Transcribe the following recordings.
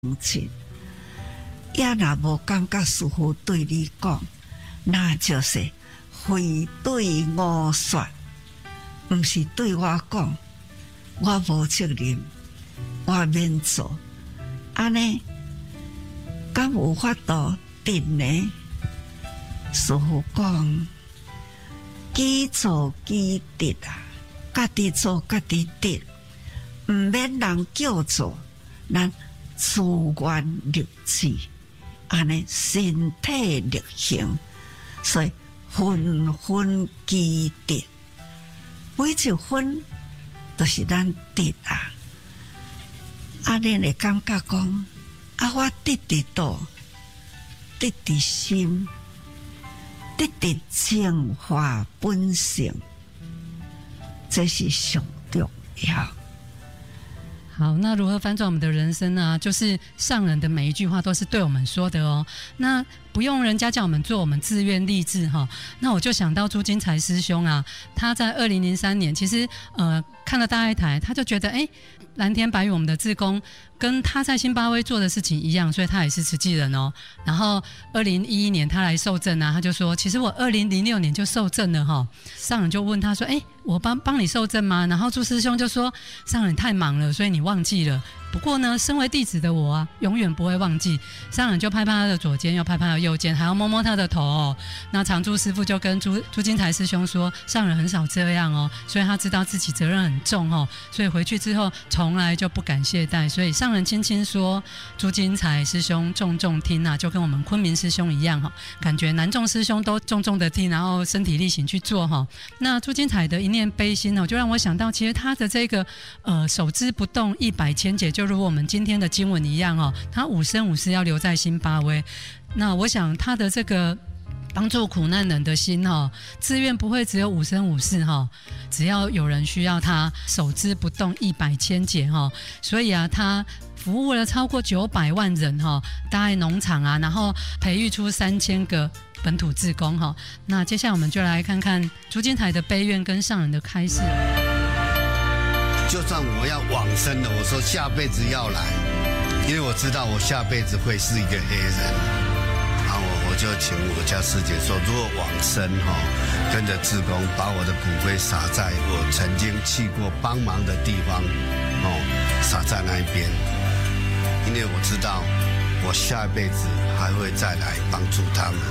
情，也若无感觉师父对你讲，那就是非对我说，毋是对我讲，我无责任，我免做，安尼，敢有法度定呢？师父讲，己做己得啊，家己做家己得，毋免人叫做，咱自愿立志，安尼身体力行，所以分分积德，每一分都是咱得啊。安尼会感觉讲，啊，我得伫倒，得伫心。得的净化本性，这是上重要。 好，那如何翻转我们的人生呢？就是上人的每一句话都是对我们说的哦。那不用人家叫我们做，我们自愿立志哈。那我就想到朱金才师兄啊，他在2003年，其实看了大爱台，他就觉得蓝天白云我们的志工跟他在辛巴威做的事情一样，所以他也是慈济人哦。然后2011年他来受证啊，他就说，其实我2006年就受证了哈。上人就问他说，我帮你受证吗？然后朱师兄就说，上人太忙了，所以你忘记了。不过呢，身为弟子的我啊，永远不会忘记。上人就拍拍他的左肩，又拍拍他的右肩，还要摸摸他的头哦。那常住师父就跟朱金才师兄说，上人很少这样哦，所以他知道自己责任很重哦，所以回去之后从来就不敢懈怠。所以上人轻轻说，朱金才师兄重重听啊，就跟我们昆明师兄一样哈，感觉南众师兄都重重的听，然后身体力行去做哈。那朱金才的一念悲心哦，就让我想到，其实他的这个守之不动100千劫，就如我们今天的经文一样哦，他5生5世要留在辛巴威。那我想他的这个帮助苦难人的心自愿不会只有5生5世只要有人需要他，守之不动100千劫所以啊，他服务了超过900万人大爱农场啊，然后培育出3000个本土志工那接下来我们就来看看朱金才的悲愿跟上人的开示。 就算我要往生了，我说下辈子要来，因为我知道我下辈子会是一个黑人，然后我就请我家师姐说，如果往生跟着志工把我的骨灰撒在我曾经去过帮忙的地方撒在那一边，因为我知道我下辈子还会再来帮助他们。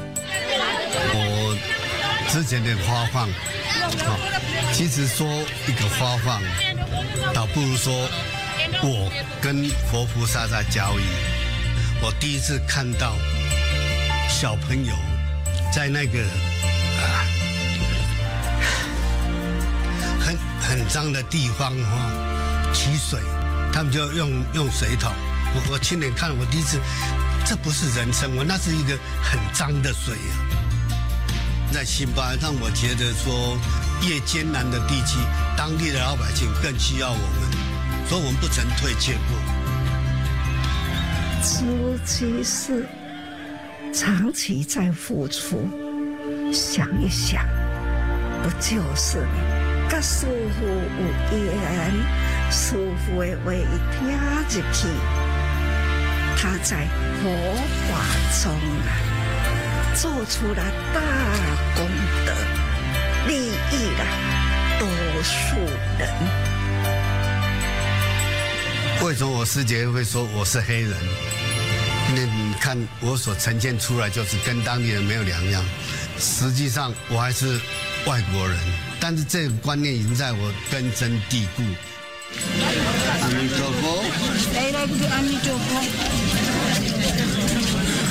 我之前的发放其实说一个发放倒不如说我跟佛菩萨在交易。我第一次看到小朋友在那个很脏的地方取水，他们就用水桶，我亲眼看，我第一次，这不是人生，那是一个很脏的水在辛巴让我觉得说，越艰难的地区，当地的老百姓更需要我们，所以我们不曾退却过。 朱居士长期在付出，想一想，不就是跟师父有缘，师父的话一听入去，他在佛法中做出了大功德，利益了多数人。 为什么我师姐会说我是黑人？因为你看我所呈现出来就是跟当地人没有两样，实际上我还是外国人，但是这个观念已经在我根深蒂固。阿弥陀佛，阿弥陀佛。